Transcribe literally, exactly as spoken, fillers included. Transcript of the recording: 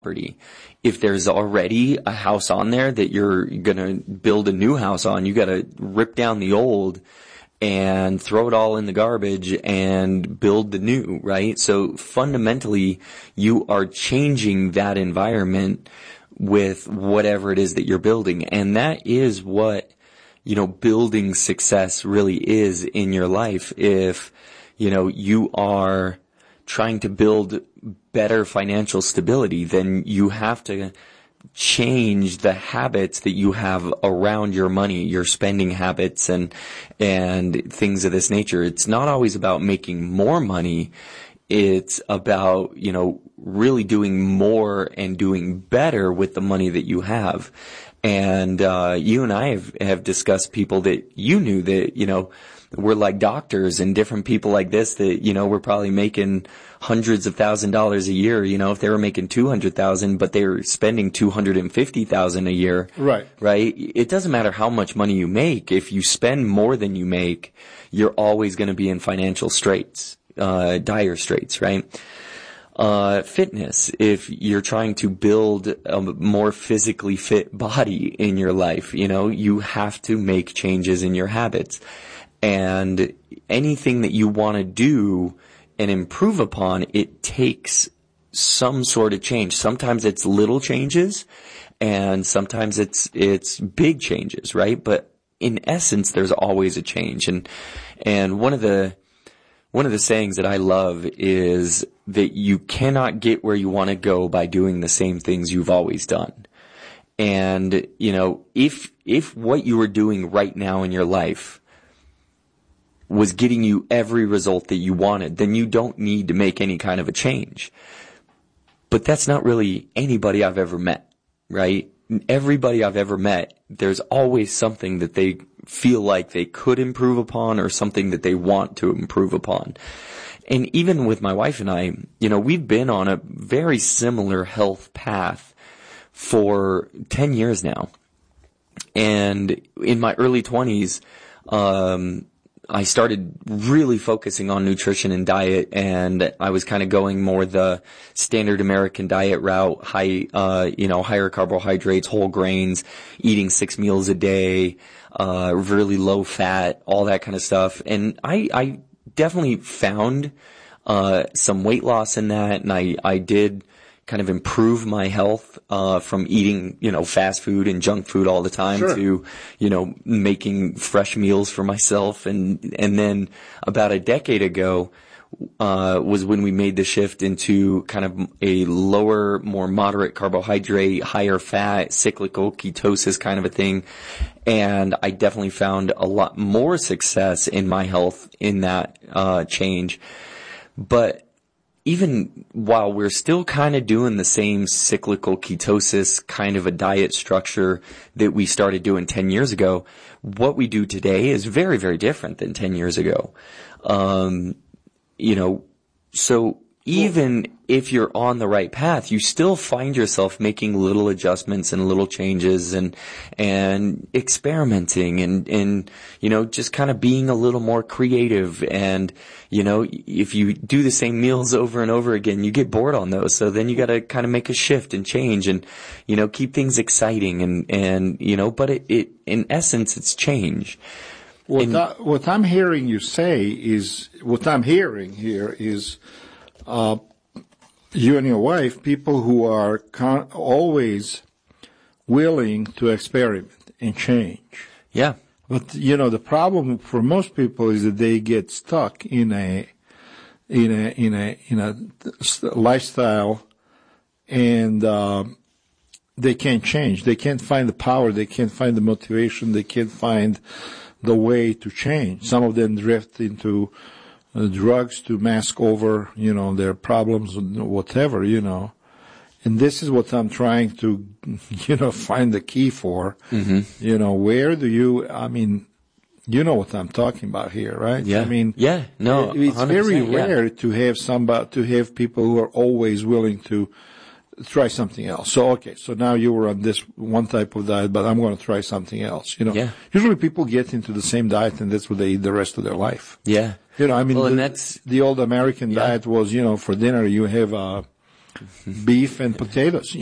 property. If there's already a house on there that you're going to build a new house on, you got to rip down the old and throw it all in the garbage and build the new, right? So fundamentally, you are changing that environment with whatever it is that you're building. And that is what, you know, building success really is in your life. If, you know, you are trying to build better financial stability, then you have to change the habits that you have around your money, your spending habits and and things of this nature. It's not always about making more money. It's about, you know, really doing more and doing better with the money that you have. And uh you and I have, have discussed people that you knew that, you know, were like doctors and different people like this that, you know, were probably making hundreds of thousand dollars a year. You know, if they were making two hundred thousand, but they were spending two hundred fifty thousand a year. Right. Right. It doesn't matter how much money you make. If you spend more than you make, you're always going to be in financial straits, uh, dire straits, right? Uh, fitness. If you're trying to build a more physically fit body in your life, you know, you have to make changes in your habits. And anything that you want to do and improve upon, it takes some sort of change. Sometimes it's little changes and sometimes it's, it's big changes, right? But in essence, there's always a change. And, and one of the, one of the sayings that I love is that you cannot get where you want to go by doing the same things you've always done. And, you know, if, if what you are doing right now in your life was getting you every result that you wanted, then you don't need to make any kind of a change. But that's not really anybody I've ever met, right? Everybody I've ever met, there's always something that they feel like they could improve upon or something that they want to improve upon. And even with my wife and I, you know, we've been on a very similar health path for ten years now. And in my early twenties, um, I started really focusing on nutrition and diet, and I was kind of going more the standard American diet route, high, uh, you know, higher carbohydrates, whole grains, eating six meals a day, uh, really low fat, all that kind of stuff. And I, I definitely found, uh, some weight loss in that, and I, I did kind of improve my health, uh, from eating, you know, fast food and junk food all the time Sure. to, you know, making fresh meals for myself. And, and then about a decade ago, uh, was when we made the shift into kind of a lower, more moderate carbohydrate, higher fat, cyclical ketosis kind of a thing. And I definitely found a lot more success in my health in that, uh, change. But even while we're still kind of doing the same cyclical ketosis kind of a diet structure that we started doing ten years ago, what we do today is very, very different than ten years ago. Um, you know, so even if you're on the right path, you still find yourself making little adjustments and little changes and, and experimenting and, and, you know, just kind of being a little more creative. And, you know, if you do the same meals over and over again, you get bored on those. So then you got to kind of make a shift and change and, you know, keep things exciting and, and, you know, but it, it, in essence, it's change. What, And, I, what I'm hearing you say is, what I'm hearing here is, uh, you and your wife, people who are con- always willing to experiment and change. yeah. But, you know, the problem for most people is that they get stuck in a, in a, in a, in a lifestyle and, um, they can't change. They can't find the power. They can't find the motivation. They can't find the way to change. Some of them drift into uh, drugs to mask over, you know, their problems, whatever, you know. And this is what I'm trying to, you know, find the key for. Mm-hmm. You know, where do you, I mean, you know what I'm talking about here, right? Yeah. I mean, yeah, no, it's very yeah. rare to have somebody, to have people who are always willing to try something else. So, okay, so now you were on this one type of diet, but I'm going to try something else, you know. Yeah. Usually people get into the same diet and that's what they eat the rest of their life. Yeah. You know, I mean, well, the, and that's, the old American yeah. diet was, you know, for dinner you have a, beef and potatoes.